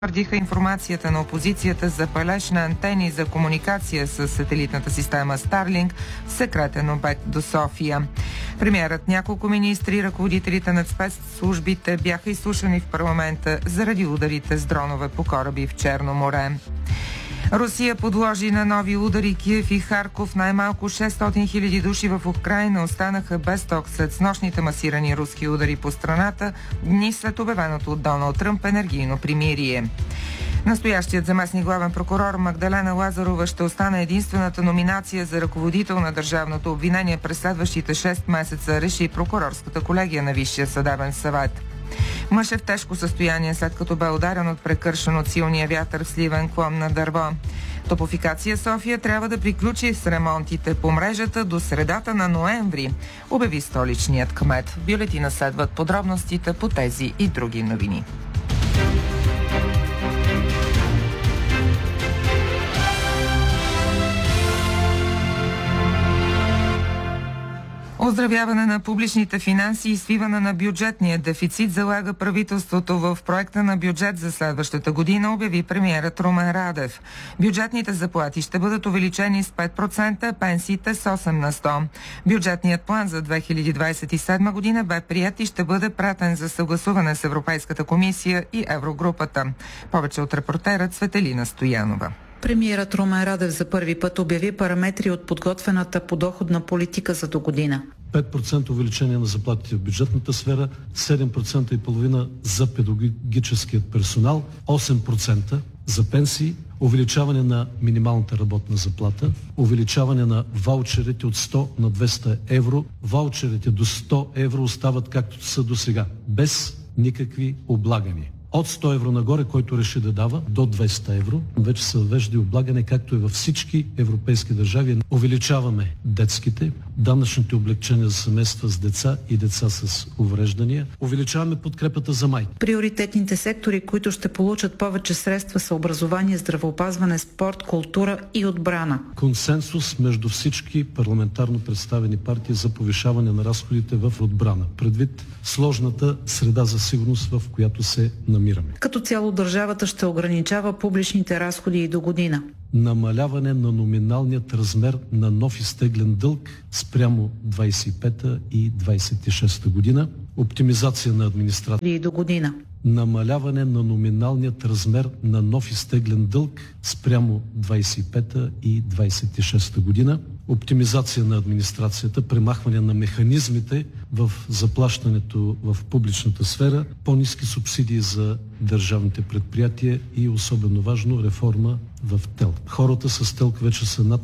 Твърдиха информацията на опозицията за палеж на антени за комуникация с сателитната система Starlink в секретен обект до София. Премиерът, няколко министри и ръководителите на спецслужбите бяха изслушани в парламента заради ударите с дронове по кораби в Черно море. Русия подложи на нови удари Киев и Харков. Най-малко 600 000 души в Украйна останаха без ток след снощните масирани руски удари по страната, дни след обявеното от Доналд Тръмп енергийно примирие. Настоящият заместник главен прокурор Магдалена Лазарова ще остане единствената номинация за ръководител на държавното обвинение през следващите 6 месеца, реши прокурорската колегия на Висшия съдебен съвет. Мъж е в тежко състояние, след като бе ударен от прекършен от силния вятър в сливен клон на дърво. Топлофикация София трябва да приключи с ремонтите по мрежата до средата на ноември, обяви столичният кмет. В бюлетина следват подробностите по тези и други новини. Оздравяване на публичните финанси и свиване на бюджетния дефицит залага правителството в проекта на бюджет за следващата година, обяви премиерът Румен Радев. Бюджетните заплати ще бъдат увеличени с 5%, пенсиите с 8%. Бюджетният план за 2027 година бе прият и ще бъде пратен за съгласуване с Европейската комисия и Еврогрупата. Повече от репортера Цветелина Стоянова. Премиерът Румен Радев за първи път обяви параметри от подготвената подоходна политика за до година. 5% увеличение на заплатите в бюджетната сфера, 7,5% за педагогическият персонал, 8% за пенсии, увеличаване на минималната работна заплата, увеличаване на ваучерите от 100 на 200 евро. Ваучерите до 100 евро остават както са до сега, без никакви облагания. От 100 евро нагоре, който реши да дава, до 200 евро, вече се въвежда и облагане, както е във всички европейски държави. Увеличаваме детските, данъчните облекчения за семейства с деца и деца с увреждания. Увеличаваме подкрепата за майки. Приоритетните сектори, които ще получат повече средства, са образование, здравеопазване, спорт, култура и отбрана. Консенсус между всички парламентарно представени партии за повишаване на разходите в отбрана, предвид сложната среда за сигурност, в която се намираме. Като цяло държавата ще ограничава публичните разходи и до година. Намаляване на номиналният размер на нов изтеглен дълг спрямо 25-та и 26-та година. Оптимизация на администрацията и до година. Намаляване на номиналният размер на нов изтеглен дълг спрямо 25-та и 26-та година. Оптимизация на администрацията, премахване на механизмите в заплащането в публичната сфера, по-ниски субсидии за държавните предприятия и особено важно реформа в ТЕЛК. Хората с ТЕЛК вече са над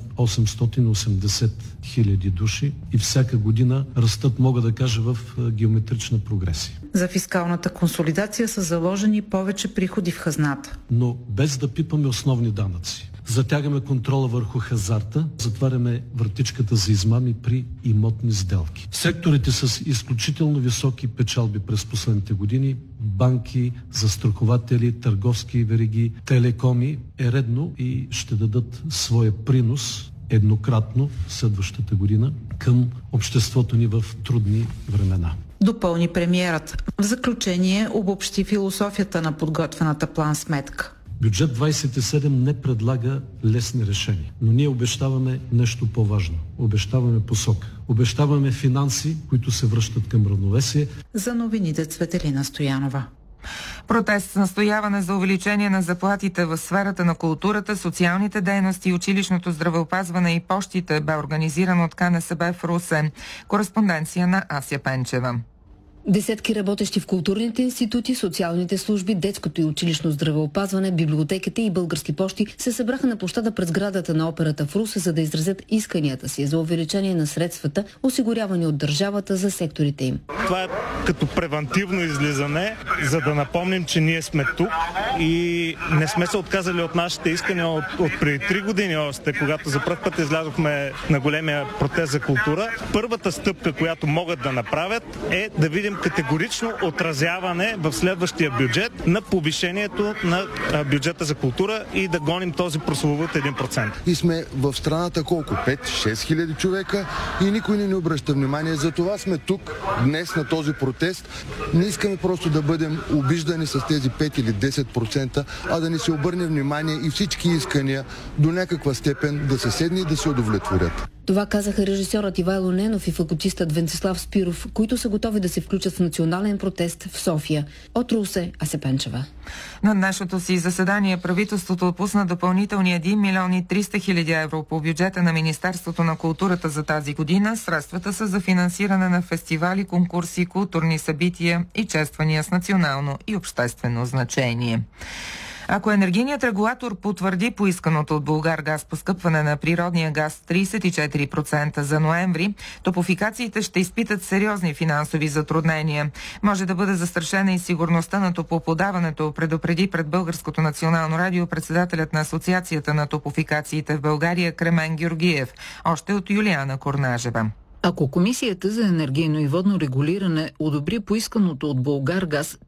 880 000 души и всяка година растат, мога да кажа, в геометрична прогресия. За фискалната консолидация са заложени повече приходи в хазната. Но без да пипаме основни данъци. Затягаме контрола върху хазарта, затваряме вратичката за измами при имотни сделки. Секторите с изключително високи печалби през последните години, банки, застрахователи, търговски вериги, телекоми, е редно и ще дадат своя принос еднократно следващата година към обществото ни в трудни времена. Допълни премиерът. В заключение обобщи философията на подготвената план-сметка. Бюджет 27 не предлага лесни решения, но ние обещаваме нещо по-важно. Обещаваме посока. Обещаваме финанси, които се връщат към равновесие. За новините Цветелина Стоянова. Протест с настояване за увеличение на заплатите в сферата на културата, социалните дейности, училищното здравеопазване и пощите бе организиран от КНСБ в Русе. Кореспонденция на Ася Пенчева. Десетки работещи в културните институти, социалните служби, детското и училищно здравеопазване, библиотеките и български пощи се събраха на площада пред сградата на операта в Русе, за да изразят исканията си за увеличение на средствата, осигурявани от държавата за секторите им. Това е като превантивно излизане, за да напомним, че ние сме тук и не сме се отказали от нашите искания от преди 3 години още, когато за пръв път излязохме на големия протест за култура. Първата стъпка, която могат да направят, е да видим категорично отразяване в следващия бюджет на повишението на бюджета за култура и да гоним този прословут 1%. И сме в страната колко? 5-6 хиляди човека и никой не ни обръща внимание. За това сме тук днес на този протест. Не искаме просто да бъдем обиждани с тези 5 или 10%, а да ни се обърне внимание и всички искания до някаква степен да се седне и да се удовлетворят. Това казаха режисьорът Ивайло Ненов и факултистът Венцислав Спиров, които са готови да се включат в национален протест в София. От Русе, Ася Пенчева. На днешното си заседание правителството отпусна допълнителни 1 милион и 300 хиляди евро по бюджета на Министерството на културата за тази година. Средствата са за финансиране на фестивали, конкурси, културни събития и чествания с национално и обществено значение. Ако енергийният регулатор потвърди поисканото от Булгаргаз поскъпване на природния газ 34% за ноември, топофикациите ще изпитат сериозни финансови затруднения. Може да бъде застрашена и сигурността на топоподаването, предупреди пред Българското национално радио председателят на Асоциацията на топофикациите в България Кремен Георгиев, още от Юлиана Корнажева. Ако Комисията за енергийно и водно регулиране одобри поисканото от Булгаргаз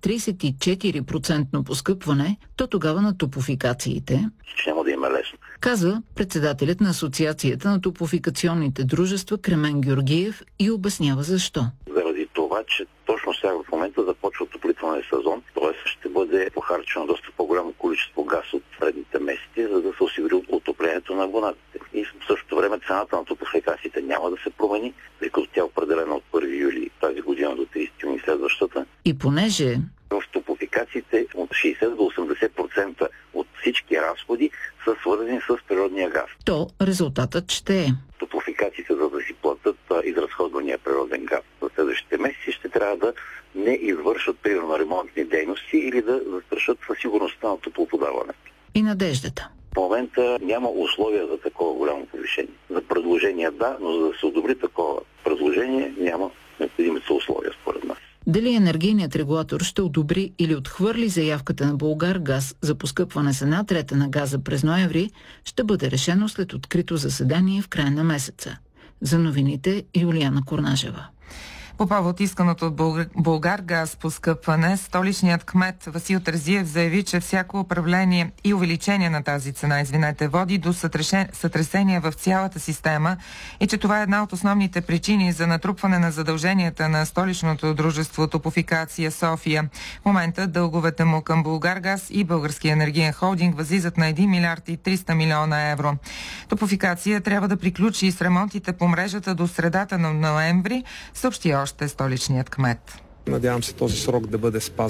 34% поскъпване, то тогава на топофикациите няма да има лесно, каза председателят на Асоциацията на топофикационните дружества Кремен Георгиев и обяснява защо. Заради това, че точно сега в момента започва отоплителния сезон, т.е. ще бъде похарчено доста по-голямо количество газ от предните месеци, за да се осигури отоплението на абонатите. И в същото време цената на топофикациите няма да се промени, тъй като тя е определена от 1 юли тази година до 30 юни следващата. И понеже в топофикациите от 60 до 80% от всички разходи са свързани с природния газ. То резултатът ще е. Топофикациите, за да си платят изразходвания природен газ за следващите месеци, ще трябва да не извършат примерно ремонтни дейности или да застрашат със сигурността на топлоподаването. И надеждата. В момента няма условия за такова голямо повишение. За предложение да, но за да се одобри такова предложение няма необходимите условия според нас. Дали енергийният регулатор ще одобри или отхвърли заявката на Булгаргаз за поскъпване с 1/3 на газа през ноември, ще бъде решено след открито заседание в края на месеца. За новините Юлиана Корнажева. По повод исканото от Булгаргаз поскъпване, столичният кмет Васил Терзиев заяви, че всяко управление и увеличение на тази цена, води до сътресения в цялата система и че това е една от основните причини за натрупване на задълженията на столичното дружество Топофикация София. В момента дълговете му към Булгаргаз и Българския енергиен холдинг възлизат на 1 милиард и 300 милиона евро. Топофикация трябва да приключи с ремонтите по мрежата до средата на ноември, съобщи още столичният кмет. Надявам се този срок да бъде спазен.